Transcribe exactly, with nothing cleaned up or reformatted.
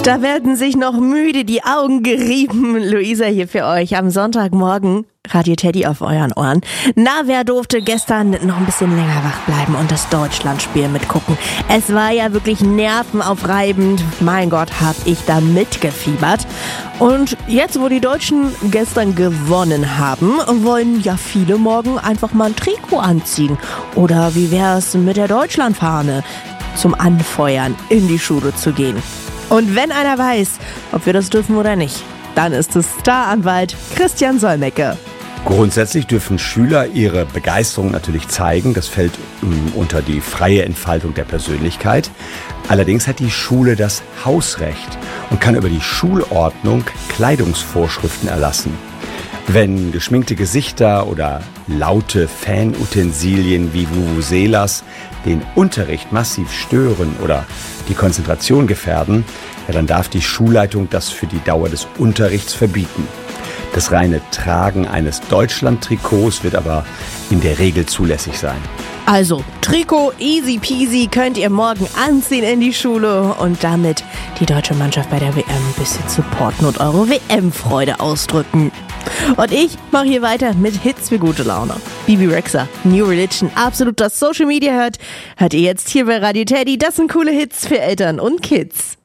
Da werden sich noch müde die Augen gerieben. Luisa hier für euch am Sonntagmorgen. Radio Teddy auf euren Ohren. Na, wer durfte gestern noch ein bisschen länger wach bleiben und das Deutschlandspiel mitgucken? Es war ja wirklich nervenaufreibend. Mein Gott, hab ich da mitgefiebert. Und jetzt, wo die Deutschen gestern gewonnen haben, wollen ja viele morgen einfach mal ein Trikot anziehen. Oder wie wär's mit der Deutschlandfahne? Zum Anfeuern in die Schule zu gehen. Und wenn einer weiß, ob wir das dürfen oder nicht, dann ist es Staranwalt Christian Solmecke. Grundsätzlich dürfen Schüler ihre Begeisterung natürlich zeigen. Das fällt ähm, unter die freie Entfaltung der Persönlichkeit. Allerdings hat die Schule das Hausrecht und kann über die Schulordnung Kleidungsvorschriften erlassen. Wenn geschminkte Gesichter oder laute Fanutensilien wie Vuvuzelas den Unterricht massiv stören oder die Konzentration gefährden, ja, dann darf die Schulleitung das für die Dauer des Unterrichts verbieten. Das reine Tragen eines Deutschland-Trikots wird aber in der Regel zulässig sein. Also, Trikot easy peasy könnt ihr morgen anziehen in die Schule und damit die deutsche Mannschaft bei der W M ein bisschen supporten und eure W M-Freude ausdrücken. Und ich mache hier weiter mit Hits für gute Laune. Bibi Rexha, New Religion, absolut das Social Media hört, hört ihr jetzt hier bei Radio Teddy. Das sind coole Hits für Eltern und Kids.